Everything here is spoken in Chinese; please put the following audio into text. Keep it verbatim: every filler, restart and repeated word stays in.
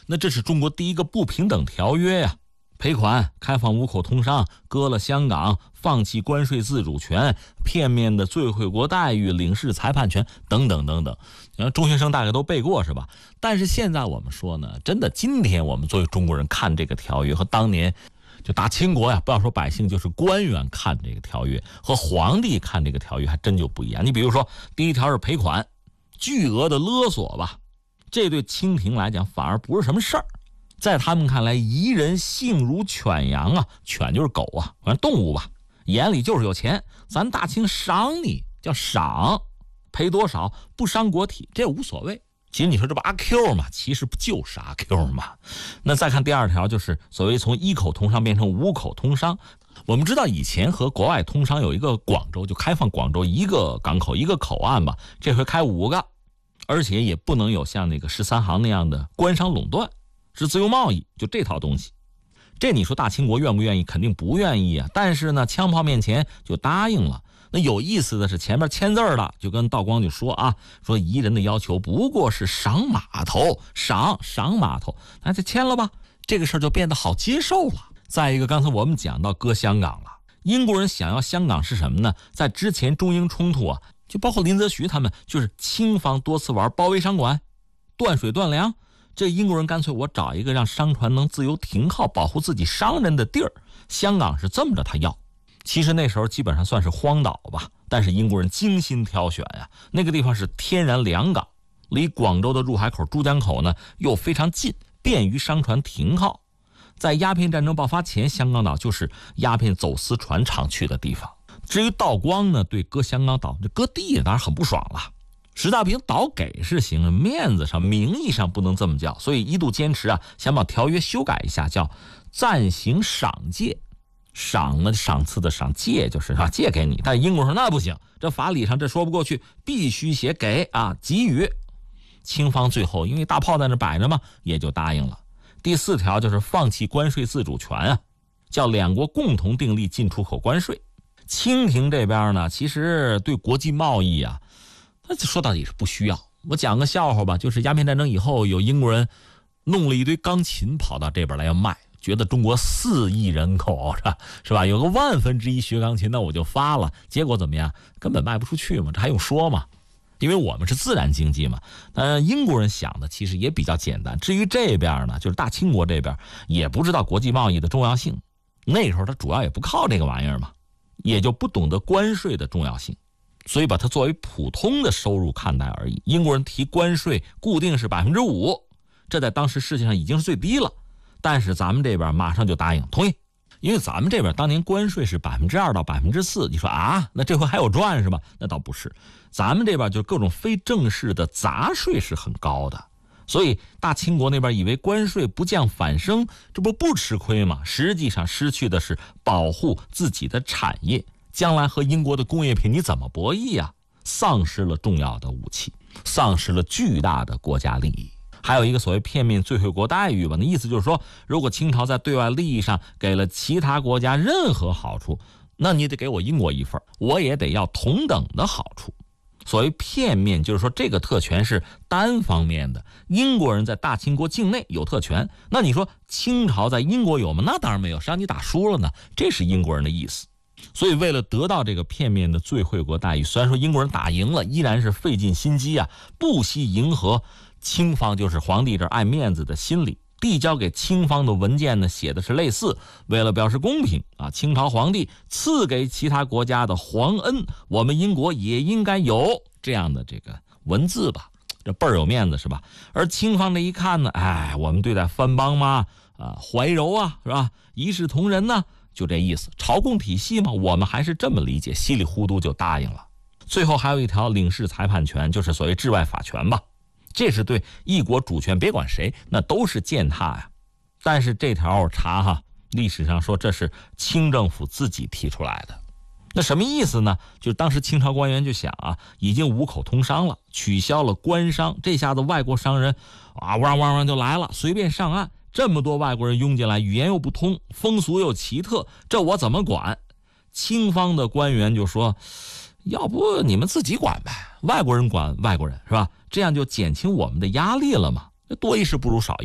那这是中国第一个不平等条约呀、啊。赔款、开放五口通商、割了香港、放弃关税自主权、片面的最惠国待遇、领事裁判权等等等等，中学生大概都背过是吧？但是现在我们说呢，真的，今天我们作为中国人看这个条约和当年就大清国呀，不要说百姓，就是官员看这个条约和皇帝看这个条约还真就不一样。你比如说，第一条是赔款，巨额的勒索吧，这对清廷来讲反而不是什么事儿。在他们看来，夷人性如犬羊啊，犬就是狗啊，反正动物吧，眼里就是有钱，咱大清赏你，叫赏，赔多少不伤国体，这无所谓。其实你说这不阿 Q 嘛，其实不就是阿 Q 嘛。那再看第二条，就是所谓从一口通商变成五口通商。我们知道以前和国外通商有一个广州，就开放广州一个港口一个口岸吧，这回开五个，而且也不能有像那个十三行那样的官商垄断，是自由贸易，就这套东西。这你说大清国愿不愿意？肯定不愿意啊。但是呢，枪炮面前就答应了。那有意思的是，前面签字的就跟道光就说啊，说夷人的要求不过是赏码头，赏赏码头，那就签了吧，这个事儿就变得好接受了。再一个，刚才我们讲到割香港了，英国人想要香港是什么呢？在之前中英冲突啊，就包括林则徐他们，就是清方多次玩包围商馆，断水断粮。这英国人干脆我找一个让商船能自由停靠、保护自己商人的地儿。香港是这么着他要。其实那时候基本上算是荒岛吧，但是英国人精心挑选呀、啊，那个地方是天然良港，离广州的入海口珠江口呢又非常近，便于商船停靠。在鸦片战争爆发前，香港岛就是鸦片走私船常去的地方。至于道光呢，对割香港岛这割地当然很不爽了。石大平岛给是行，面子上名义上不能这么叫，所以一度坚持啊，想把条约修改一下，叫暂行赏借。赏呢，赏赐的赏，借就是啊，借给你。但英国说那不行，这法理上这说不过去，必须写给啊，给予。清方最后因为大炮在那摆着嘛，也就答应了。第四条就是放弃关税自主权啊，叫两国共同订立进出口关税。清廷这边呢，其实对国际贸易啊，那说到底是不需要。我讲个笑话吧，就是鸦片战争以后，有英国人弄了一堆钢琴跑到这边来要卖，觉得中国四亿人口是吧，有个万分之一学钢琴，那我就发了。结果怎么样？根本卖不出去嘛，这还用说吗？因为我们是自然经济嘛。呃，英国人想的其实也比较简单。至于这边呢，就是大清国这边也不知道国际贸易的重要性，那时候他主要也不靠这个玩意儿嘛，也就不懂得关税的重要性。所以把它作为普通的收入看待而已。英国人提关税固定是百分之五，这在当时世界上已经是最低了。但是咱们这边马上就答应同意，因为咱们这边当年关税是百分之二到百分之四，你说啊，那这回还有赚是吧？那倒不是，咱们这边就各种非正式的杂税是很高的，所以大清国那边以为关税不降反升，这不不吃亏吗？实际上失去的是保护自己的产业。将来和英国的工业品你怎么博弈啊？丧失了重要的武器，丧失了巨大的国家利益。还有一个所谓片面最惠国待遇吧，那意思就是说，如果清朝在对外利益上给了其他国家任何好处，那你得给我英国一份，我也得要同等的好处。所谓片面，就是说这个特权是单方面的，英国人在大清国境内有特权，那你说清朝在英国有吗？那当然没有，谁让你打输了呢？这是英国人的意思。所以为了得到这个片面的最惠国待遇，虽然说英国人打赢了，依然是费尽心机啊，不惜迎合清方就是皇帝这爱面子的心理。递交给清方的文件呢，写的是类似为了表示公平啊，清朝皇帝赐给其他国家的皇恩，我们英国也应该有这样的这个文字吧，这倍儿有面子是吧？而清方这一看呢，哎，我们对待藩邦嘛，啊，怀柔啊，是吧？一视同仁呢，就这意思，朝贡体系嘛，我们还是这么理解，稀里糊涂就答应了。最后还有一条领事裁判权，就是所谓治外法权吧，这是对一国主权，别管谁，那都是践踏呀。但是这条我查哈，历史上说这是清政府自己提出来的。那什么意思呢？就是当时清朝官员就想啊，已经五口通商了，取消了官商，这下子外国商人啊，汪汪汪就来了，随便上岸。这么多外国人涌进来，语言又不通，风俗又奇特，这我怎么管？清方的官员就说，要不你们自己管呗，外国人管外国人是吧？这样就减轻我们的压力了嘛，多一事不如少一事。